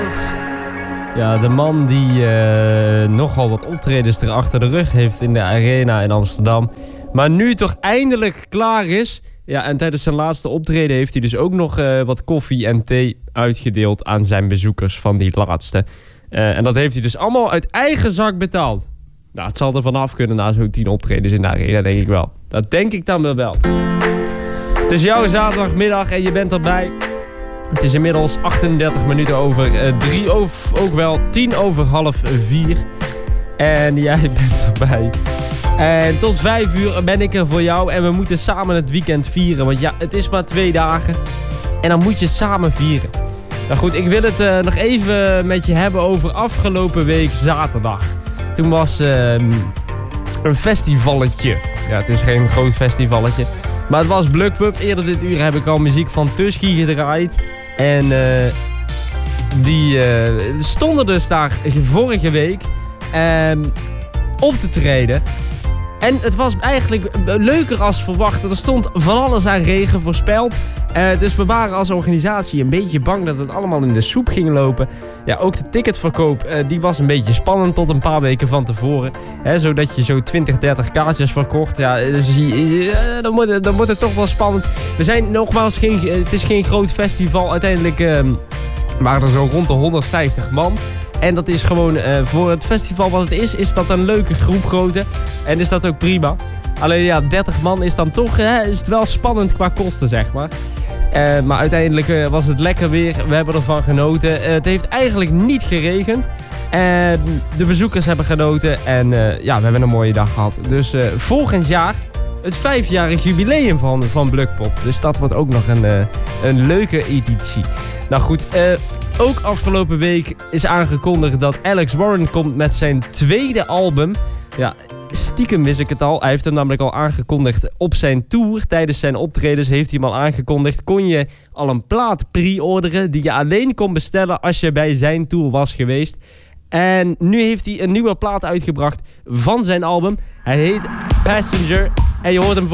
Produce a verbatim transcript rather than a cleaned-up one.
Ja, de man die uh, nogal wat optredens er achter de rug heeft in de Arena in Amsterdam. Maar nu toch eindelijk klaar is. Ja, en tijdens zijn laatste optreden heeft hij dus ook nog uh, wat koffie en thee uitgedeeld aan zijn bezoekers van die laatste. Uh, en dat heeft hij dus allemaal uit eigen zak betaald. Nou, het zal er vanaf kunnen na zo'n tien optredens in de Arena, denk ik wel. Dat denk ik dan wel. Het is jouw zaterdagmiddag en je bent erbij. Het is inmiddels achtendertig minuten over uh, drie, of ook wel tien over half vier. En jij bent erbij. En tot vijf uur ben ik er voor jou. En we moeten samen het weekend vieren. Want ja, het is maar twee dagen. En dan moet je samen vieren. Nou goed, ik wil het uh, nog even met je hebben over afgelopen week zaterdag. Toen was uh, een festivalletje. Ja, het is geen groot festivalletje. Maar het was Blukpub. Eerder dit uur heb ik al muziek van Tusky gedraaid. En uh, die uh, stonden dus daar vorige week uh, op te treden. En het was eigenlijk leuker als verwacht. Er stond van alles aan regen voorspeld. Uh, dus we waren als organisatie een beetje bang dat het allemaal in de soep ging lopen. Ja, ook de ticketverkoop uh, die was een beetje spannend tot een paar weken van tevoren. Hè, zodat je zo twintig, dertig kaartjes verkocht. Ja, dus, uh, dan, wordt, dan wordt het toch wel spannend. We zijn nogmaals geen, het is geen groot festival. Uiteindelijk uh, waren er zo rond de honderdvijftig man. En dat is gewoon uh, voor het festival wat het is, is dat een leuke groep grootte. En is dat ook prima. Alleen ja, dertig man is dan toch, hè, is het wel spannend qua kosten, zeg maar. Uh, maar uiteindelijk uh, was het lekker weer. We hebben ervan genoten. Uh, het heeft eigenlijk niet geregend. Uh, de bezoekers hebben genoten. En uh, ja, we hebben een mooie dag gehad. Dus uh, volgend jaar het vijfjarig jubileum van, van Blukpop. Dus dat wordt ook nog een, uh, een leuke editie. Nou goed, uh, ook afgelopen week is aangekondigd dat Alex Warren komt met zijn tweede album. Ja, stiekem wist ik het al. Hij heeft hem namelijk al aangekondigd op zijn tour. Tijdens zijn optredens heeft hij hem al aangekondigd. Kon je al een plaat pre-orderen die je alleen kon bestellen als je bij zijn tour was geweest. En nu heeft hij een nieuwe plaat uitgebracht van zijn album. Hij heet Passenger en je hoort hem